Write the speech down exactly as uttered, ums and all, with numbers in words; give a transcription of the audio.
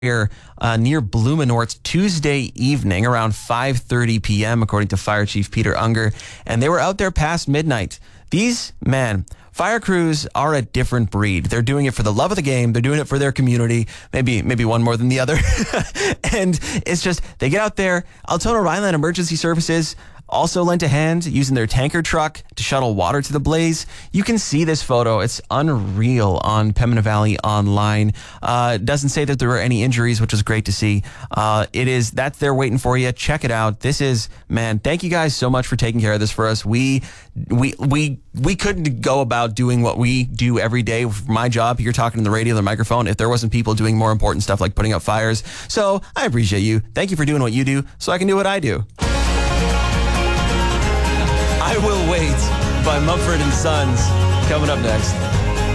Here uh, near Blumenort Tuesday evening around five thirty p.m. according to Fire Chief Peter Unger, and they were out there past midnight. These, man, fire crews are a different breed. They're doing it for the love of the game. They're doing it for their community. Maybe maybe one more than the other. And it's just, they get out there. Altona Rhineland Emergency Services also lent a hand using their tanker truck to shuttle water to the blaze. You can see this photo. It's unreal on Pembina Valley Online. Uh, doesn't say that there were any injuries, which was great to see. Uh, it is, that's there waiting for you. Check it out. This is, man, thank you guys so much for taking care of this for us. We, we, we, we couldn't go about doing what we do every day. For my job, you're talking to the radio, the microphone, if there wasn't people doing more important stuff like putting out fires. So I appreciate you. Thank you for doing what you do so I can do what I do. I Will Wait by Mumford and Sons coming up next.